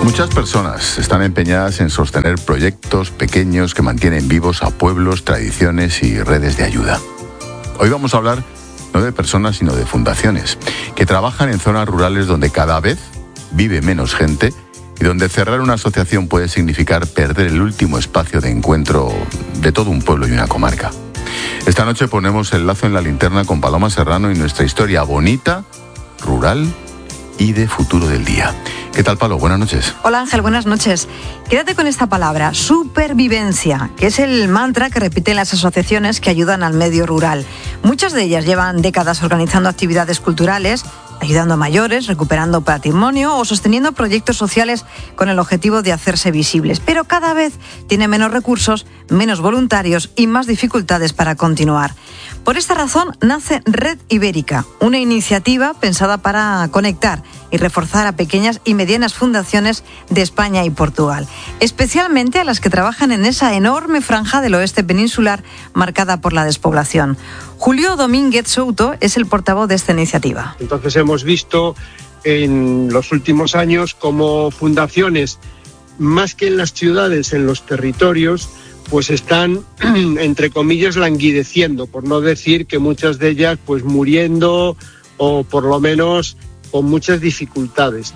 Muchas personas están empeñadas en sostener proyectos pequeños que mantienen vivos a pueblos, tradiciones y redes de ayuda. Hoy vamos a hablar no de personas, sino de fundaciones, que trabajan en zonas rurales donde cada vez vive menos gente y donde cerrar una asociación puede significar perder el último espacio de encuentro de todo un pueblo y una comarca. Esta noche ponemos el lazo en la linterna con Paloma Serrano y nuestra historia bonita, rural y de futuro del día. ¿Qué tal, Palo? Buenas noches. Hola, Ángel, buenas noches. Quédate con esta palabra, supervivencia, que es el mantra que repiten las asociaciones que ayudan al medio rural. Muchas de ellas llevan décadas organizando actividades culturales, ayudando a mayores, recuperando patrimonio o sosteniendo proyectos sociales con el objetivo de hacerse visibles. Pero cada vez tienen menos recursos, menos voluntarios y más dificultades para continuar. Por esta razón nace Red Ibérica, una iniciativa pensada para conectar y reforzar a pequeñas y medianas fundaciones de España y Portugal, especialmente a las que trabajan en esa enorme franja del oeste peninsular marcada por la despoblación. Julio Domínguez Souto es el portavoz de esta iniciativa. Entonces hemos visto en los últimos años cómo fundaciones, más que en las ciudades, en los territorios, pues están, entre comillas, languideciendo, por no decir que muchas de ellas pues muriendo o por lo menos con muchas dificultades.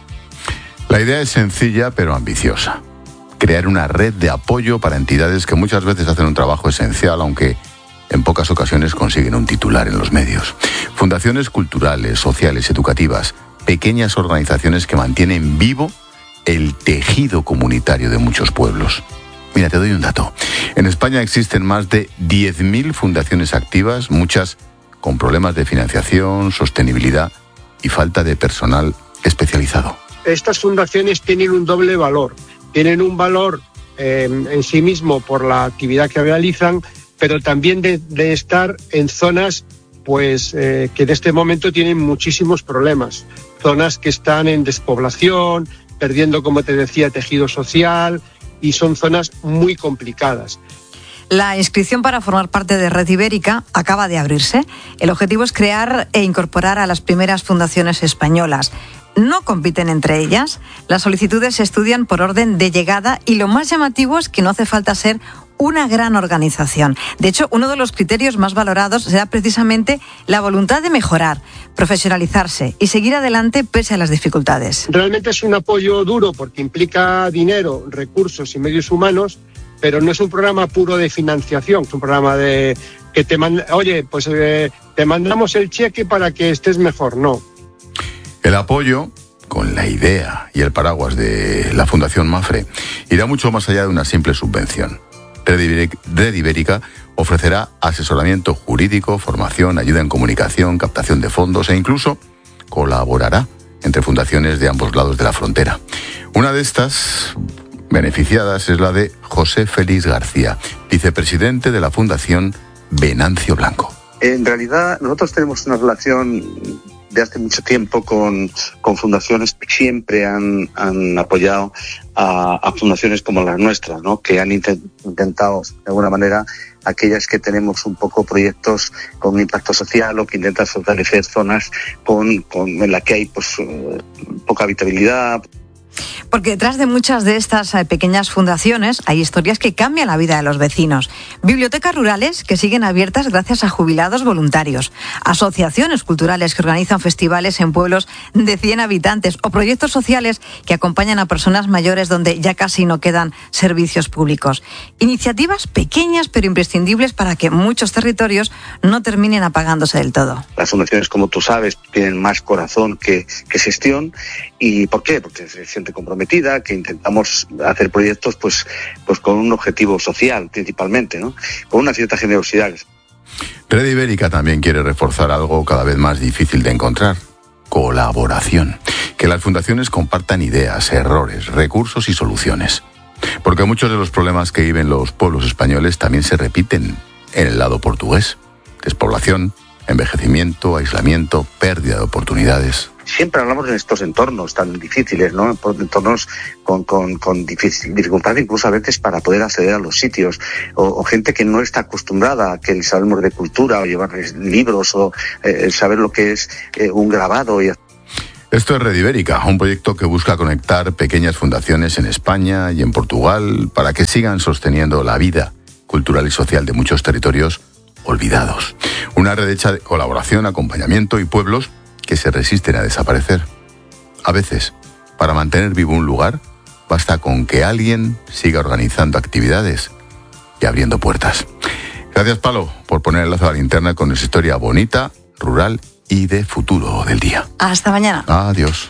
La idea es sencilla pero ambiciosa. Crear una red de apoyo para entidades que muchas veces hacen un trabajo esencial, aunque en pocas ocasiones consiguen un titular en los medios. Fundaciones culturales, sociales, educativas, pequeñas organizaciones que mantienen vivo el tejido comunitario de muchos pueblos. Mira, te doy un dato. En España existen más de 10.000 fundaciones activas, muchas con problemas de financiación, sostenibilidad y falta de personal especializado. Estas fundaciones tienen un doble valor. Tienen un valor en sí mismo por la actividad que realizan, pero también de estar en zonas pues que en este momento tienen muchísimos problemas. Zonas que están en despoblación, perdiendo, como te decía, tejido social, y son zonas muy complicadas. La inscripción para formar parte de Red Ibérica acaba de abrirse. El objetivo es crear e incorporar a las primeras fundaciones españolas. No compiten entre ellas. Las solicitudes se estudian por orden de llegada y lo más llamativo es que no hace falta ser una gran organización. De hecho, uno de los criterios más valorados será precisamente la voluntad de mejorar, profesionalizarse y seguir adelante pese a las dificultades. Realmente es un apoyo duro porque implica dinero, recursos y medios humanos, pero no es un programa puro de financiación, es un programa de que te manda, oye, pues te mandamos el cheque para que estés mejor, no. El apoyo, con la idea y el paraguas de la Fundación Mafre, irá mucho más allá de una simple subvención. Red Ibérica ofrecerá asesoramiento jurídico, formación, ayuda en comunicación, captación de fondos e incluso colaborará entre fundaciones de ambos lados de la frontera. Una de estas beneficiadas es la de José Félix García, vicepresidente de la Fundación Venancio Blanco. En realidad, nosotros tenemos una relación de hace mucho tiempo con fundaciones que siempre han apoyado a fundaciones como las nuestras, ¿no? Que han intentado, de alguna manera, aquellas que tenemos un poco proyectos con impacto social o que intentan fortalecer zonas en la que hay pues poca habitabilidad. Porque detrás de muchas de estas pequeñas fundaciones hay historias que cambian la vida de los vecinos. Bibliotecas rurales que siguen abiertas gracias a jubilados voluntarios. Asociaciones culturales que organizan festivales en pueblos de 100 habitantes o proyectos sociales que acompañan a personas mayores donde ya casi no quedan servicios públicos. Iniciativas pequeñas pero imprescindibles para que muchos territorios no terminen apagándose del todo. Las fundaciones, como tú sabes, tienen más corazón que gestión. ¿Y por qué? Porque se siente comprometida, que intentamos hacer proyectos pues con un objetivo social principalmente, ¿no? Con una cierta generosidad. Red Ibérica también quiere reforzar algo cada vez más difícil de encontrar: colaboración. Que las fundaciones compartan ideas, errores, recursos y soluciones. Porque muchos de los problemas que viven los pueblos españoles también se repiten en el lado portugués. Despoblación, envejecimiento, aislamiento, pérdida de oportunidades. Siempre hablamos en estos entornos tan difíciles, ¿no? Entornos con dificultad incluso a veces para poder acceder a los sitios, o gente que no está acostumbrada a que les hablemos de cultura o llevarles libros o saber lo que es un grabado. Esto es Red Ibérica, un proyecto que busca conectar pequeñas fundaciones en España y en Portugal para que sigan sosteniendo la vida cultural y social de muchos territorios olvidados. Una red hecha de colaboración, acompañamiento y pueblos que se resisten a desaparecer. A veces, para mantener vivo un lugar, basta con que alguien siga organizando actividades y abriendo puertas. Gracias, Palo, por poner el lazo a la linterna con nuestra historia bonita, rural y de futuro del día. Hasta mañana. Adiós.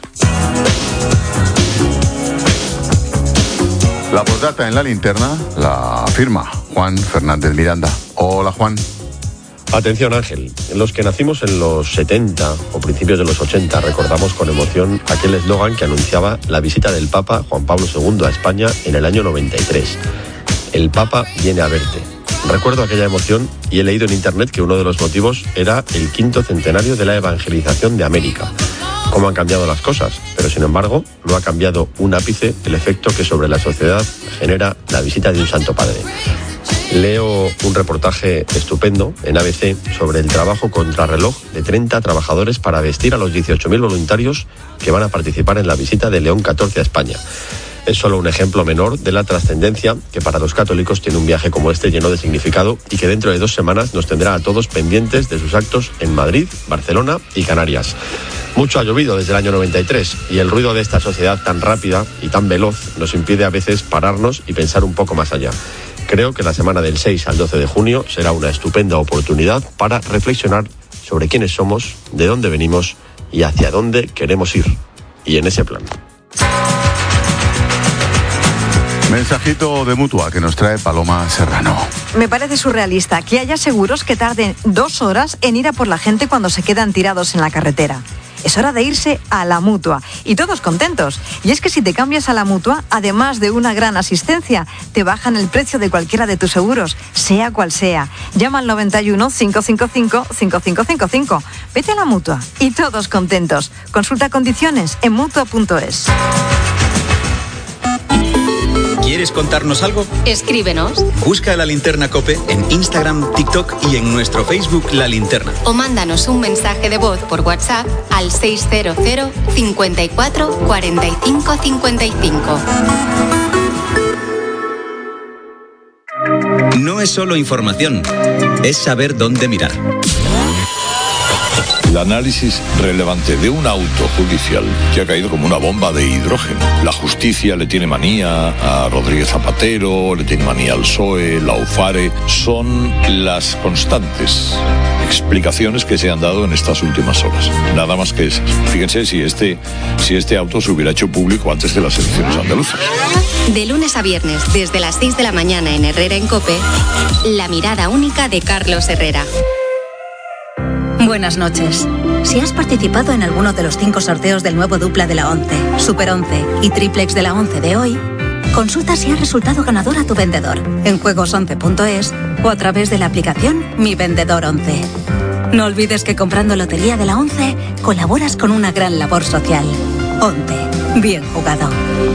La postdata en la linterna la firma Juan Fernández Miranda. Hola, Juan. Atención, Ángel. Los que nacimos en los 70 o principios de los 80 recordamos con emoción aquel eslogan que anunciaba la visita del Papa Juan Pablo II a España en el año 93. El Papa viene a verte. Recuerdo aquella emoción y he leído en internet que uno de los motivos era el 5º centenario de la evangelización de América. Cómo han cambiado las cosas, pero sin embargo no ha cambiado un ápice el efecto que sobre la sociedad genera la visita de un Santo Padre. Leo un reportaje estupendo en ABC sobre el trabajo contrarreloj de 30 trabajadores para vestir a los 18.000 voluntarios que van a participar en la visita de León XIV a España. Es solo un ejemplo menor de la trascendencia que para los católicos tiene un viaje como este lleno de significado y que dentro de 2 semanas nos tendrá a todos pendientes de sus actos en Madrid, Barcelona y Canarias. Mucho ha llovido desde el año 93 y el ruido de esta sociedad tan rápida y tan veloz nos impide a veces pararnos y pensar un poco más allá. Creo que la semana del 6 al 12 de junio será una estupenda oportunidad para reflexionar sobre quiénes somos, de dónde venimos y hacia dónde queremos ir. Y en ese plan. Mensajito de Mutua que nos trae Paloma Serrano. Me parece surrealista que haya seguros que tarden 2 horas en ir a por la gente cuando se quedan tirados en la carretera. Es hora de irse a la Mutua y todos contentos. Y es que si te cambias a la Mutua, además de una gran asistencia, te bajan el precio de cualquiera de tus seguros, sea cual sea. Llama al 91 555 5555. Vete a la Mutua y todos contentos. Consulta condiciones en mutua.es. ¿Quieres contarnos algo? Escríbenos. Busca La Linterna COPE en Instagram, TikTok y en nuestro Facebook La Linterna. O mándanos un mensaje de voz por WhatsApp al 600 54 45 55. No es solo información, es saber dónde mirar. El análisis relevante de un auto judicial que ha caído como una bomba de hidrógeno. La justicia le tiene manía a Rodríguez Zapatero, le tiene manía al PSOE, la UFARE. Son las constantes explicaciones que se han dado en estas últimas horas. Nada más que esas. Fíjense si este auto se hubiera hecho público antes de las elecciones andaluzas. De lunes a viernes, desde las 6 de la mañana en Herrera en COPE, la mirada única de Carlos Herrera. Buenas noches. Si has participado en alguno de los 5 sorteos del nuevo dupla de la 11, Super 11 y Triplex de la 11 de hoy, consulta si has resultado ganador a tu vendedor en juegos11.es o a través de la aplicación Mi Vendedor 11. No olvides que comprando Lotería de la 11 colaboras con una gran labor social. 11. Bien jugado.